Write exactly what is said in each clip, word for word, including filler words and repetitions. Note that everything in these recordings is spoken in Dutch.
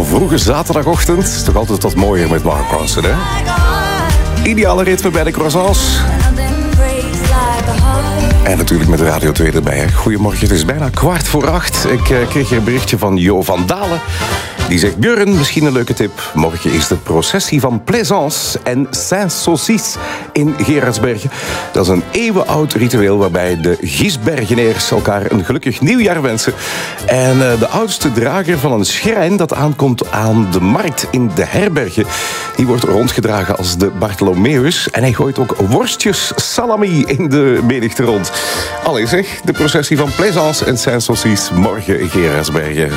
vroege zaterdagochtend is toch altijd wat mooier met Mark Ronson, hè? Ideale ritme bij de croissants. En natuurlijk met Radio twee erbij. Hè. Goedemorgen, het is bijna kwart voor acht. Ik uh, kreeg hier een berichtje van Jo van Dalen. Die zegt, Björn, misschien een leuke tip. Morgen is de processie van Plaisance en Saint-Saucis in Gerardsbergen. Dat is een eeuwenoud ritueel waarbij de Giesbergeneers elkaar een gelukkig nieuwjaar wensen. En uh, de oudste drager van een schrijn dat aankomt aan de markt in de herbergen, die wordt rondgedragen als de Bartholomeus. En hij gooit ook worstjes salami in de menigte rond. Allee zeg, de processie van Plaisance en Saint-Saucis morgen in Gerardsbergen.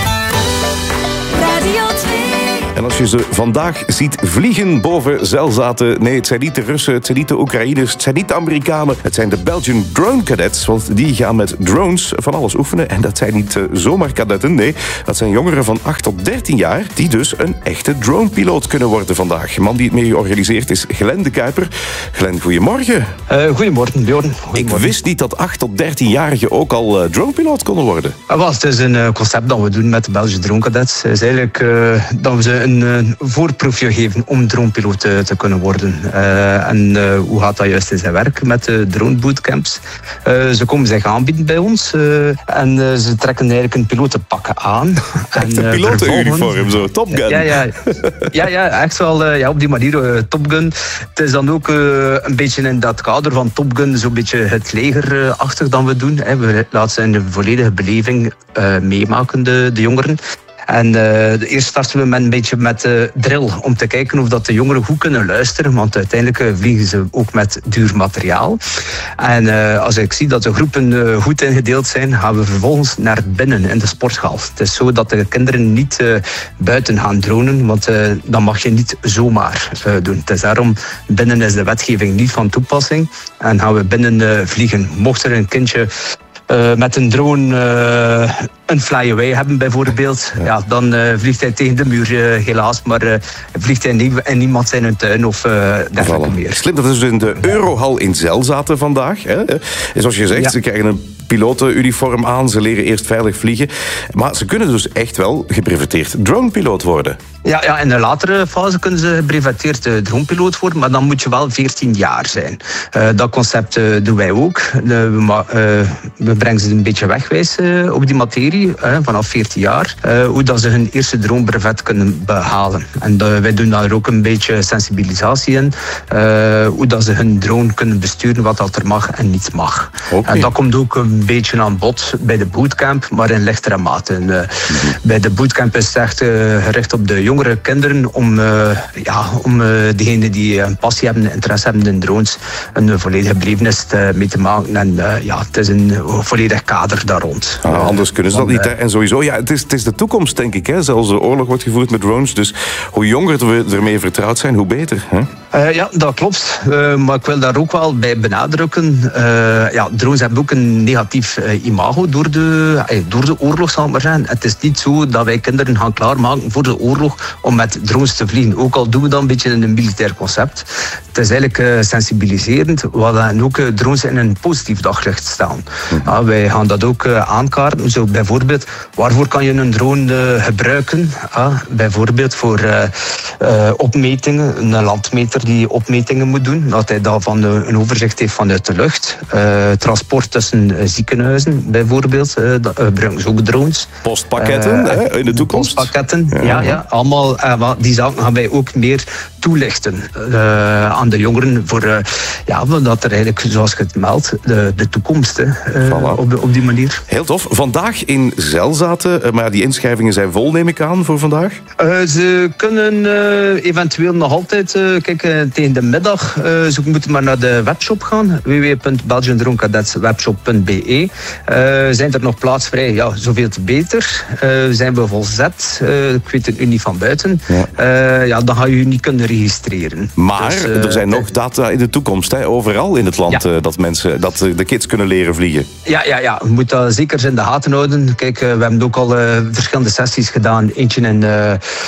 En als je ze vandaag ziet vliegen boven Zelzaten... Nee, het zijn niet de Russen, het zijn niet de Oekraïners... het zijn niet de Amerikanen, het zijn de Belgian Drone Cadets. Want die gaan met drones van alles oefenen. En dat zijn niet uh, zomaar kadetten, nee. Dat zijn jongeren van acht tot dertien jaar... die dus een echte dronepiloot kunnen worden vandaag. De man die het mee organiseert is Glenn de Kuiper. Glenn, goedemorgen. Uh, goedemorgen, Bjorn. Ik wist niet dat acht tot dertienjarigen ook al uh, dronepiloot konden worden. Uh, well, het is een uh, concept dat we doen met de Belgische Drone Cadets. Het is eigenlijk uh, dat we ze een uh, voorproefje geven om dronepiloot te, te kunnen worden. Uh, en uh, hoe gaat dat juist in zijn werk met de drone bootcamps? Uh, ze komen zich aanbieden bij ons uh, en uh, ze trekken eigenlijk een pilotenpak aan. Echt een uh, pilotenuniform, zo, Top Gun. Ja, ja, ja, ja echt wel uh, ja, op die manier uh, Top Gun. Het is dan ook uh, een beetje in dat kader van Top Gun, zo'n beetje het legerachtig dan we doen. Hè. We laten ze in de volledige beleving uh, meemaken, de, de jongeren. En uh, eerst starten we met een beetje met uh, drill, om te kijken of dat de jongeren goed kunnen luisteren, want uiteindelijk uh, vliegen ze ook met duur materiaal. En uh, als ik zie dat de groepen uh, goed ingedeeld zijn, gaan we vervolgens naar binnen in de sporthal. Het is zo dat de kinderen niet uh, buiten gaan dronen, want uh, dat mag je niet zomaar uh, doen. Het is daarom, binnen is de wetgeving niet van toepassing en gaan we binnen uh, vliegen. Mocht er een kindje Uh, met een drone uh, een fly-away hebben bijvoorbeeld, ja. Ja, dan uh, vliegt hij tegen de muur uh, helaas, maar uh, vliegt hij niet in niemand zijn tuin of uh, dergelijke voilà. meer. Slim, dat is dus in de Eurohal in Zelzaten vandaag. Hè? En zoals je zegt, ja. Ze krijgen een pilotenuniform aan, ze leren eerst veilig vliegen, maar ze kunnen dus echt wel gebreveteerd dronepiloot worden. Ja, ja, in een latere fase kunnen ze gebreveteerd uh, dronepiloot worden, maar dan moet je wel veertien jaar zijn. Uh, dat concept uh, doen wij ook. Uh, we, uh, we brengen ze een beetje wegwijs uh, op die materie, uh, vanaf veertien jaar, uh, hoe dat ze hun eerste dronebrevet kunnen behalen. En uh, wij doen daar ook een beetje sensibilisatie in, uh, hoe dat ze hun drone kunnen besturen, wat dat er mag en niet mag. Okay. En dat komt ook een beetje aan bod bij de bootcamp, maar in lichtere mate. En, uh, mm-hmm. Bij de bootcamp is het echt uh, gericht op de jongere kinderen om, uh, ja, om uh, degenen die een passie hebben, interesse hebben in drones, een volledige belevenis te, mee te maken. En uh, ja, het is een volledig kader daar rond. Ah, anders kunnen ze dat niet. Hè? En sowieso, ja, het is, het is de toekomst, denk ik. Hè? Zelfs de oorlog wordt gevoerd met drones. Dus hoe jonger we ermee vertrouwd zijn, hoe beter. Hè? Uh, ja, dat klopt. Uh, maar ik wil daar ook wel bij benadrukken. Uh, ja, drones hebben ook een negatief uh, imago door de, uh, door de oorlog, zal ik maar zeggen. Het is niet zo dat wij kinderen gaan klaarmaken voor de oorlog om met drones te vliegen. Ook al doen we dat een beetje in een militair concept. Het is eigenlijk uh, sensibiliserend, wat ook uh, drones in een positief daglicht staan. Ja, wij gaan dat ook uh, aankaarten. Zo bijvoorbeeld, waarvoor kan je een drone uh, gebruiken? Ja, bijvoorbeeld voor uh, uh, opmetingen, een landmeter die opmetingen moet doen, dat hij daarvan uh, een overzicht heeft vanuit de lucht. Uh, transport tussen uh, ziekenhuizen bijvoorbeeld, uh, dat uh, gebruiken ze ook drones. Postpakketten uh, hè, in de toekomst? Postpakketten, ja, ja, ja. Allemaal, uh, die zaken gaan wij ook meer toelichten uh, aan de jongeren voor, uh, ja, dat er eigenlijk, zoals je het meldt, de, de toekomst uh, voilà. op, op die manier. Heel tof. Vandaag in Zelzaten, uh, maar die inschrijvingen zijn vol, neem ik aan, voor vandaag? Uh, ze kunnen uh, eventueel nog altijd, uh, kijk, uh, tegen de middag, uh, ze moeten maar naar de webshop gaan, w w w punt belgian drone cadets webshop punt b e. Uh, zijn er nog plaats vrij? Ja, zoveel te beter. Uh, zijn we volzet? Uh, ik weet het nu niet van buiten. Ja, uh, ja dan ga je je niet kunnen registreren. Maar dus, uh, er zijn nog uh, data in de toekomst, hè, overal in het land, ja. uh, dat mensen, dat uh, de kids kunnen leren vliegen. Ja, ja, ja, we moeten dat zeker in de gaten houden. Kijk, uh, we hebben ook al uh, verschillende sessies gedaan. Eentje in, uh,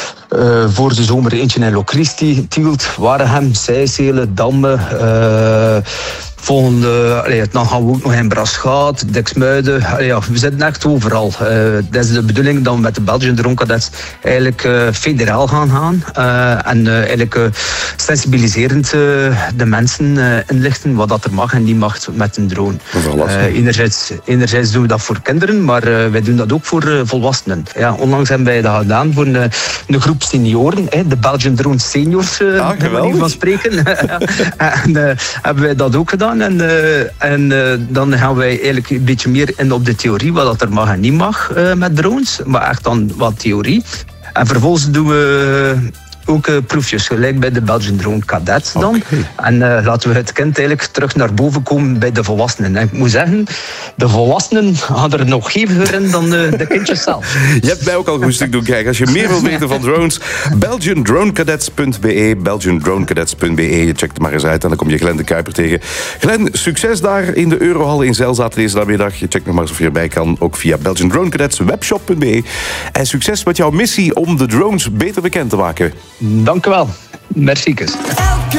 uh, voor de zomer, eentje in Locristi, Tielt, Waregem, Sijselen, Damme, uh, volgende, allee, dan gaan we ook nog in Braschaat, Diksmuiden. Allee, ja, we zitten echt overal. Uh, dat is de bedoeling dat we met de Belgian Drone Cadets eigenlijk uh, federaal gaan gaan. Uh, en uh, eigenlijk uh, sensibiliserend uh, de mensen uh, inlichten wat dat er mag en niet mag met een drone. Uh, enerzijds, enerzijds doen we dat voor kinderen, maar uh, wij doen dat ook voor uh, volwassenen. Ja, onlangs hebben wij dat gedaan voor een, een groep senioren, hè, de Belgian Drone Seniors, uh, ah, bij manier van spreken. en uh, hebben wij dat ook gedaan. En, uh, en uh, dan gaan wij eigenlijk een beetje meer in op de theorie, wat dat er mag en niet mag uh, met drones. Maar echt dan wat theorie. En vervolgens doen we ook uh, proefjes, gelijk bij de Belgian Drone Cadets dan. Okay. En uh, laten we het kind eigenlijk terug naar boven komen bij de volwassenen. En ik moet zeggen, de volwassenen gaan er nog heviger in dan uh, de kindjes zelf. Je hebt mij ook al een goed stuk doen kijken. Als je meer wilt weten van drones, belgian drone cadets punt b e, belgian drone cadets punt b e. Je checkt het maar eens uit en dan kom je Glenn de Kuiper tegen. Glenn, succes daar in de Eurohal in Zelzaat deze namiddag. Je checkt nog maar eens of je erbij kan, ook via belgian drone cadets webshop punt b e. En succes met jouw missie om de drones beter bekend te maken. Dank u wel. Merci.